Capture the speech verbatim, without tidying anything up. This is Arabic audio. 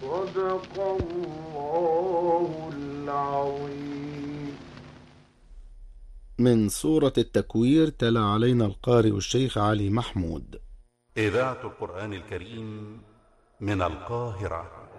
صدق الله العظيم. من سورة التكوير تلا علينا القارئ الشيخ علي محمود. إذاعة القرآن الكريم من القاهرة.